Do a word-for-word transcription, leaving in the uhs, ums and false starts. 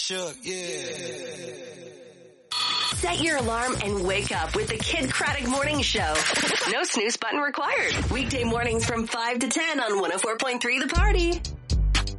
Shook, yeah. Set your alarm and wake up with the Kid Craddock Morning Show. No snooze button required. Weekday mornings from five to ten on one oh four point three The Party.